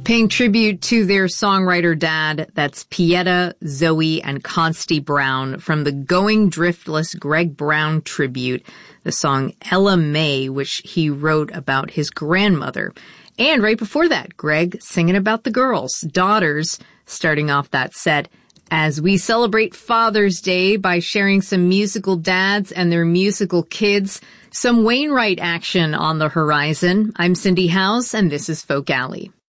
Paying tribute to their songwriter dad, that's Pieta, Zoe, and Consti Brown from the Going Driftless Greg Brown tribute, the song Ella May, which he wrote about his grandmother. And right before that, Greg singing about the girls, daughters, starting off that set as we celebrate Father's Day by sharing some musical dads and their musical kids, some Wainwright action on the horizon. I'm Cindy House, and this is Folk Alley.